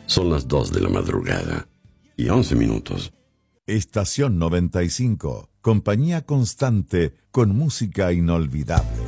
Son las 2 de la madrugada y 11 minutos. Estación 95, compañía constante con música inolvidable.